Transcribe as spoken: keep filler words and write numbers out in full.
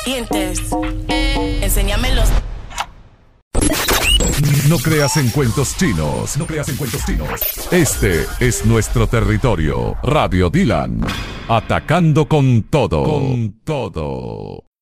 dientes. Enséñamelos. No creas en cuentos chinos. No creas en cuentos chinos. Este es nuestro territorio. Radio Dylan. Atacando con todo. Con todo.